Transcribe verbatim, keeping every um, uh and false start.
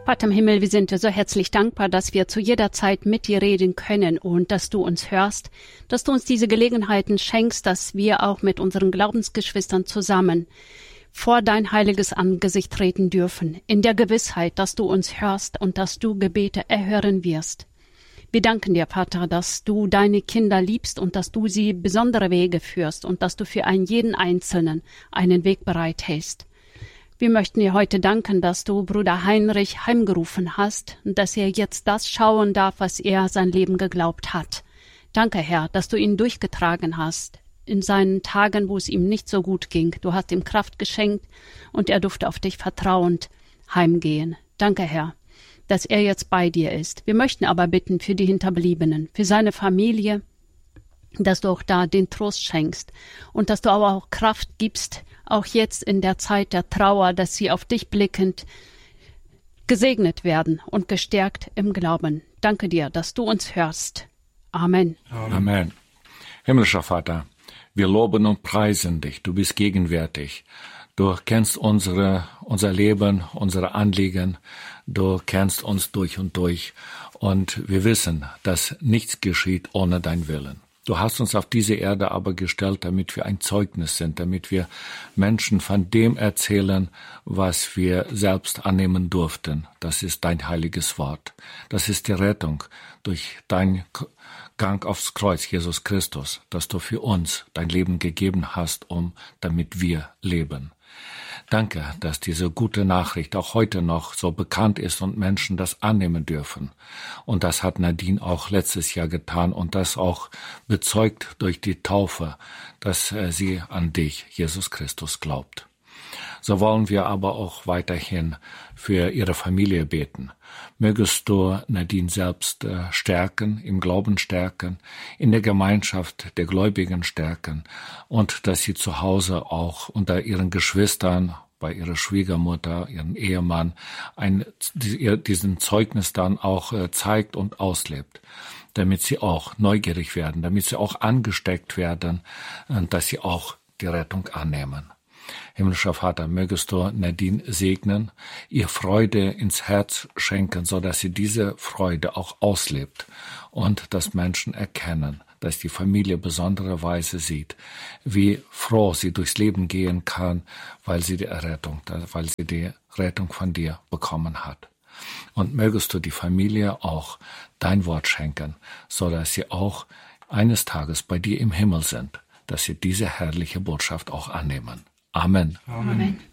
Vater im Himmel, wir sind dir so herzlich dankbar, dass wir zu jeder Zeit mit dir reden können und dass du uns hörst, dass du uns diese Gelegenheiten schenkst, dass wir auch mit unseren Glaubensgeschwistern zusammen vor dein heiliges Angesicht treten dürfen, in der Gewissheit, dass du uns hörst und dass du Gebete erhören wirst. Wir danken dir, Vater, dass du deine Kinder liebst und dass du sie besondere Wege führst und dass du für einen jeden Einzelnen einen Weg bereithältst. Wir möchten dir heute danken, dass du Bruder Heinrich heimgerufen hast und dass er jetzt das schauen darf, was er sein Leben geglaubt hat. Danke, Herr, dass du ihn durchgetragen hast in seinen Tagen, wo es ihm nicht so gut ging. Du hast ihm Kraft geschenkt und er durfte auf dich vertrauend heimgehen. Danke, Herr, dass er jetzt bei dir ist. Wir möchten aber bitten für die Hinterbliebenen, für seine Familie, dass du auch da den Trost schenkst und dass du aber auch Kraft gibst, auch jetzt in der Zeit der Trauer, dass sie auf dich blickend gesegnet werden und gestärkt im Glauben. Danke dir, dass du uns hörst. Amen. Amen. Amen. Himmlischer Vater, wir loben und preisen dich. Du bist gegenwärtig. Du kennst unsere, unser Leben, unsere Anliegen. Du kennst uns durch und durch. Und wir wissen, dass nichts geschieht ohne dein Willen. Du hast uns auf diese Erde aber gestellt, damit wir ein Zeugnis sind, damit wir Menschen von dem erzählen, was wir selbst annehmen durften. Das ist dein heiliges Wort. Das ist die Rettung durch dein Gang aufs Kreuz, Jesus Christus, dass du für uns dein Leben gegeben hast, um damit wir leben. Danke, dass diese gute Nachricht auch heute noch so bekannt ist und Menschen das annehmen dürfen. Und das hat Nadine auch letztes Jahr getan und das auch bezeugt durch die Taufe, dass sie an dich, Jesus Christus, glaubt. So wollen wir aber auch weiterhin für ihre Familie beten. Mögest du Nadine selbst stärken, im Glauben stärken, in der Gemeinschaft der Gläubigen stärken und dass sie zu Hause auch unter ihren Geschwistern, bei ihrer Schwiegermutter, ihrem Ehemann, ein, diesen Zeugnis dann auch zeigt und auslebt, damit sie auch neugierig werden, damit sie auch angesteckt werden und dass sie auch die Rettung annehmen. Himmlischer Vater, mögest du Nadine segnen, ihr Freude ins Herz schenken, so dass sie diese Freude auch auslebt und dass Menschen erkennen, dass die Familie besondere Weise sieht, wie froh sie durchs Leben gehen kann, weil sie die Errettung, weil sie die Rettung von dir bekommen hat. Und mögest du die Familie auch dein Wort schenken, so dass sie auch eines Tages bei dir im Himmel sind, dass sie diese herrliche Botschaft auch annehmen. Amen. Amen.